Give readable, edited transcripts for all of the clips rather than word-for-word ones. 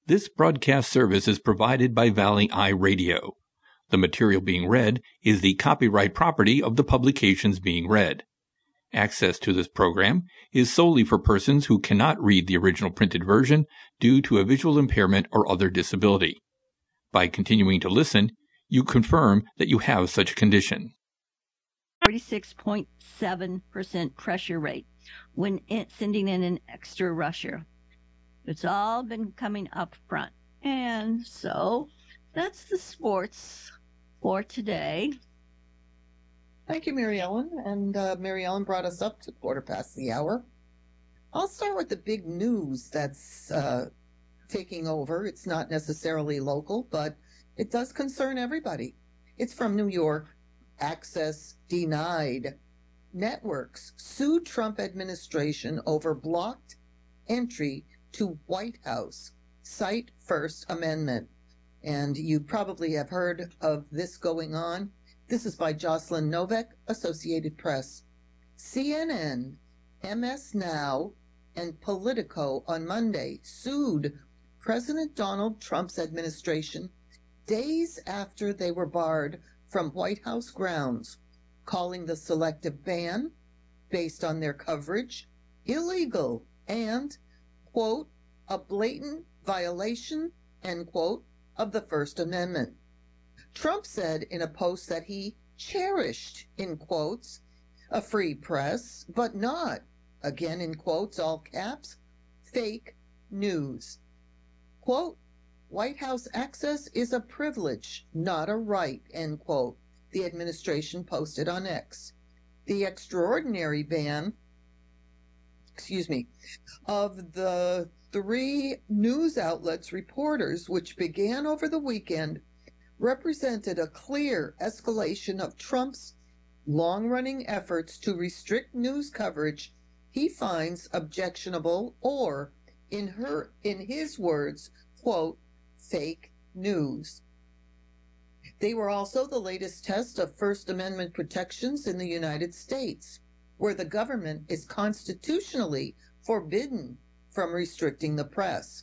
This broadcast service is provided by Valley Eye Radio. The material being read is the copyright property of the publications being read. Access to this program is solely for persons who cannot read the original printed version due to a visual impairment or other disability. By continuing to listen, you confirm that you have such a condition. 46.7% pressure rate when sending in an extra rusher. It's all been coming up front. And so that's the sports for today. Thank you, Mary Ellen. And Mary Ellen brought us up to 1:15. I'll start with the big news that's taking over. It's not necessarily local, but it does concern everybody. It's from New York. Access denied. Networks sue Trump administration over blocked entry to White House, cite First Amendment. And you probably have heard of this going on. This is by Jocelyn Novak, Associated Press. CNN, MS Now, and Politico on Monday sued President Donald Trump's administration days after they were barred from White House grounds, calling the selective ban, based on their coverage, illegal and, quote, a blatant violation, end quote, of the First Amendment. Trump said in a post that he cherished, in quotes, a free press, but not, again in quotes, all caps, fake news. Quote, White House access is a privilege, not a right, end quote, the administration posted on X. The extraordinary ban, of the three news outlets' reporters, which began over the weekend, represented a clear escalation of Trump's long-running efforts to restrict news coverage he finds objectionable or, in his words, quote, fake news. They were also the latest test of First Amendment protections in the United States, where the government is constitutionally forbidden from restricting the press.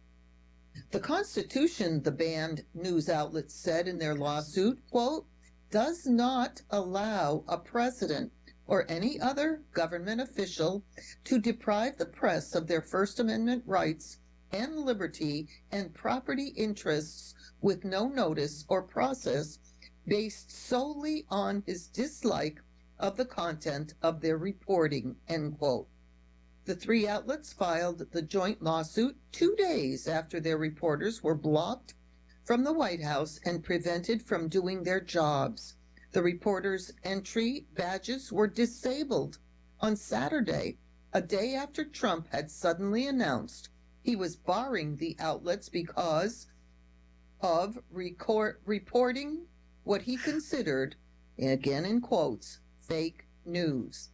The Constitution, the banned news outlets said in their lawsuit, quote, does not allow a president or any other government official to deprive the press of their First Amendment rights and liberty and property interests with no notice or process based solely on his dislike of the content of their reporting, end quote. The three outlets filed the joint lawsuit 2 days after their reporters were blocked from the White House and prevented from doing their jobs. The reporters' entry badges were disabled on Saturday, a day after Trump had suddenly announced he was barring the outlets because of reporting what he considered, again in quotes, fake news.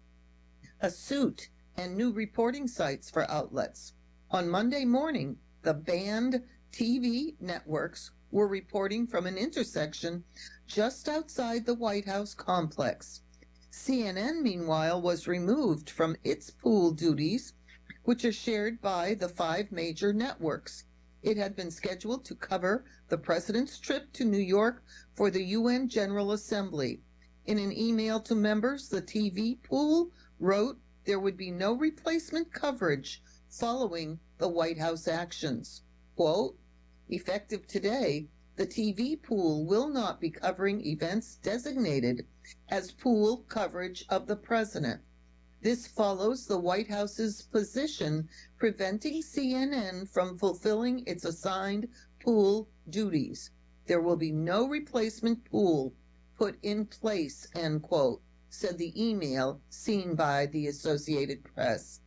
A suit and new reporting sites for outlets. On Monday morning, the banned TV networks were reporting from an intersection just outside the White House complex. CNN, meanwhile, was removed from its pool duties, which are shared by the 5 major networks. It had been scheduled to cover the president's trip to New York for the UN General Assembly. In an email to members, the TV pool wrote there would be no replacement coverage following the White House actions. Quote, effective today, the TV pool will not be covering events designated as pool coverage of the president. This follows the White House's position preventing CNN from fulfilling its assigned pool duties. There will be no replacement pool put in place, end quote, said the email seen by the Associated Press.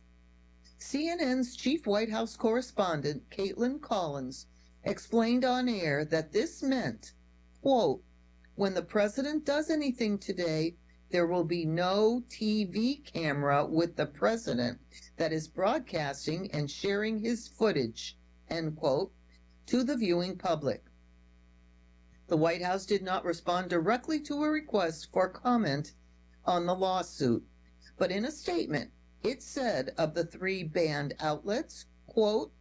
CNN's chief White House correspondent, Caitlin Collins, explained on air that this meant, quote, when the president does anything today, there will be no TV camera with the president that is broadcasting and sharing his footage, end quote, to the viewing public. The White House did not respond directly to a request for comment on the lawsuit, but in a statement, it said of the 3 banned outlets, quote,